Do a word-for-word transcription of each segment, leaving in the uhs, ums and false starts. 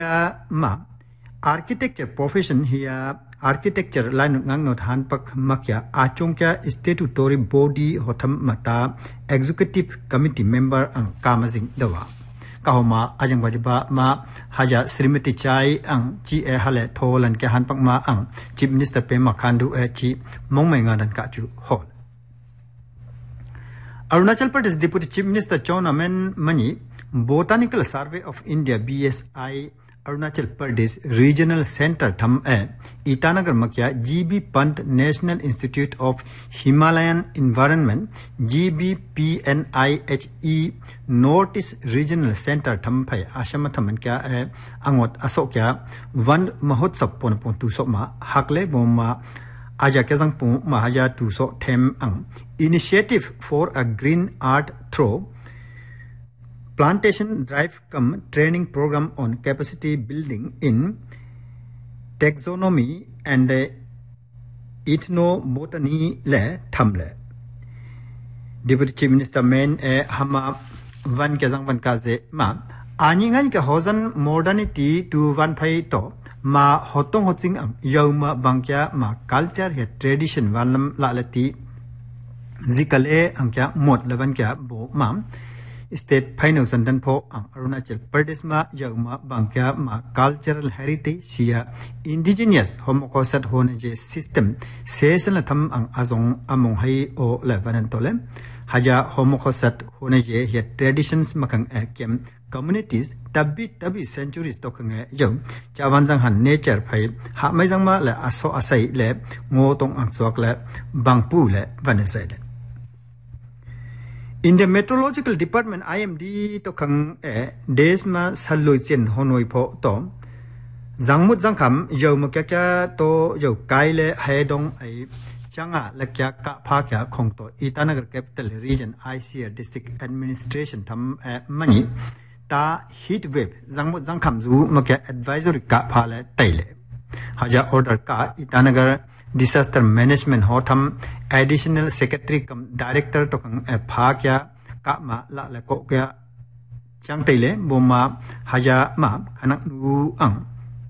ma architecture profession here architecture line ngang not han pak makya achongkya statutory body hotham mata executive committee member ang kamazing dawa kahoma ajang wajba ma haja Srimati Chai ang chi e hale tholan ke han pak ma ang chief minister Pema Khandu e chi mongmai nga dan ka chu hol Arunachal Pradesh Deputy Chief Minister Chona Men Mani Botanical Survey of India B S I Arunachal Pradesh Regional Center Tham e Itanagar Makya G B Pant National Institute of Himalayan Environment G B P N I H E Northeast Regional Center Tham Phai Ashama Thaman kya e angot asokya Van Mahotsav pon pon tu so ma hakle bomma aja kezang pu mahaja tu so them ang initiative for a green art through plantation drive come training program on capacity building in taxonomy and ethnobotany le thamle Deputy Chief Minister Men e hama van kezang van kaze ma aningan ke hozan modernity to van phai to ma hotong hoching ang yawma bangkya ma culture he tradition walam lalati zikale angkya mod levan kya bo mam state final sandan pho ang Arunachal Pradesh ma yawma bangkya ma cultural heritage sia indigenous homocosat hone je system sesal tham ang azong among hai o levanan tole haja homocosat hone je he traditions makang akem communities tabi tabi centuries tokang yong chawanjang han nature phai ha mai jang ma le aso asai le ngo tong ang chok le bangpu le vanesai le in the meteorological department I M D tokang e desma saloi chen honoi pho to jangmut jangkham yom kya kya to yo kai le haidong ai changa lakya ka pha kya khong to Itanagar capital region I C R district administration tham mani ta heat wave jangmut jangkham ju makya advisory ka phale taile haja order ka Itanagar disaster management hotham additional secretary cum director tokang pha kya ka ma la la ko kya chang taile boma haja ma khanak nu ang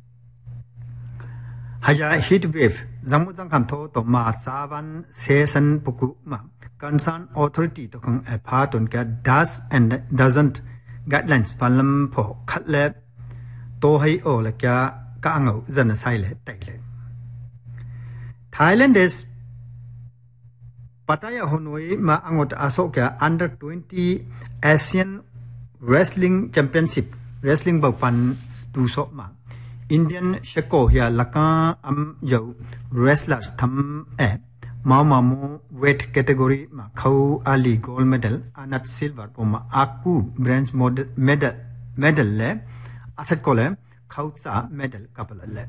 haja heat wave jangmut jangkham tho to ma chawan session puku ma concern authority tokang pha ton kya does and doesn't guidelines palam pho khatle to hai o la kya ka angau zan sai le tai le Thailand is Pattaya Honoi ma angot asok kya under twenty Asian Wrestling Championship wrestling baupan tu so ma Indian Shako ya laka am yo wrestlers tham e Maumamu weight category ma khau ali gold medal anat silver poma aku bronze medal medal le athat ko le khau cha medal couple le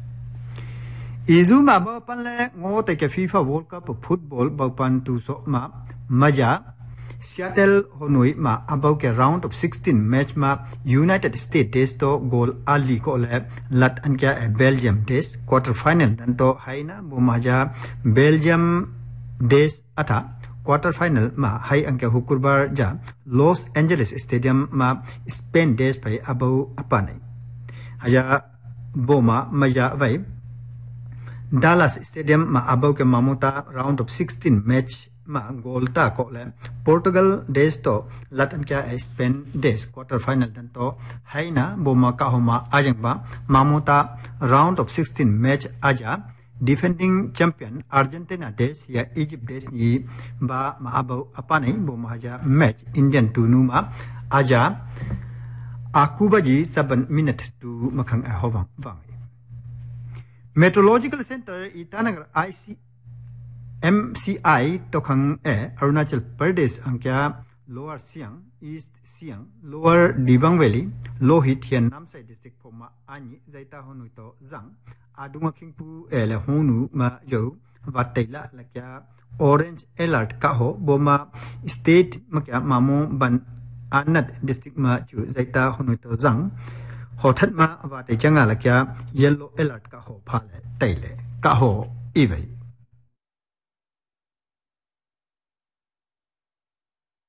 Izuma ba pan le ngo te ke FIFA World Cup football ba pan tu so ma maja Seattle honoi ma about ke round of sixteen match ma United States test to goal ali ko le lat an kya Belgium test quarter final dan to haina bu maja Belgium des atha quarter final ma hai an ke hukurbar ja Los Angeles Stadium ma Spain des pai abau apane haja boma maja vai Dallas Stadium ma abau ke mamuta round of sixteen match ma goal ta ko le Portugal des to latan kya Spain des quarter final dan to haina boma ka homa ajang ba mamuta round of sixteen match aja defending champion Argentina des ya Egypt des ni ba ma abau apane boma haja match Indian tunu ma aja akubaji seven minute tu makang ahowang wang Meteorological Center Itanagar I C M C I tokang e Arunachal Pradesh angkya Lower Siang East Siang Lower Dibang Valley Lohit Hian Namsai district poma ani zaita honu to zang adunga khingpu ele honu ma yo wataila lakya orange alert ka ho boma state makya mamu ban anat district ma chu zaita honu to zang hothat ma wate changa lakya yellow alert ka ho phale taile ka ho evai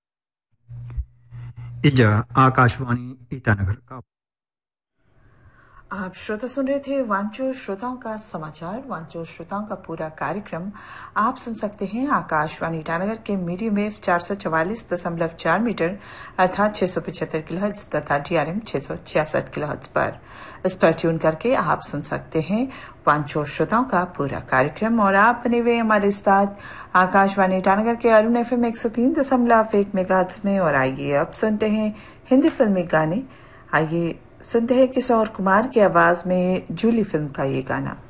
ija Akashvani Itanagar ka आप श्रोता सुन रहे थे वांचो श्रोताओं का समाचार। वांचो श्रोताओं का पूरा कार्यक्रम आप सुन सकते हैं आकाशवाणी ईटानगर के मीडियम वेव चार सौ चवालीस दशमलव चार मीटर अर्थात छह सौ पचहत्तर किलोहर्ट्ज तथा डीआरएम छह सौ छियासठ किलोहर्ट्ज पर। इस पर ट्यून करके आप सुन सकते हैं वांचो श्रोताओं का पूरा कार्यक्रम। और आप बने हुए हमारे साथ आकाशवाणी ईटानगर के अरुण एफएम एक सौ तीन दशमलव एक मेगाहर्ट्ज में। और आइए अब सुनते हैं हिंदी फिल्मी गाने। आइए सुनते हैं किशोर कुमार की आवाज में जूली फिल्म का ये गाना।